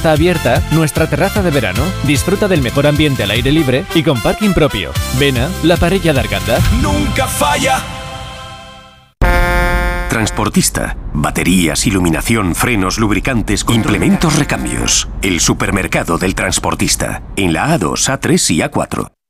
Está abierta nuestra terraza de verano. Disfruta del mejor ambiente al aire libre y con parking propio. Vena, la Parella d'Arganda. Nunca falla. Transportista. Baterías, iluminación, frenos, lubricantes, implementos, recambios. El supermercado del transportista. En la A2, A3 y A4.